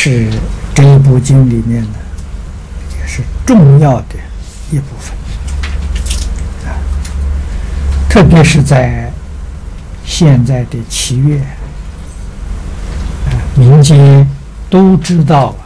是这一部经里面呢，也是重要的一部分啊，特别是在现在的7月，民间都知道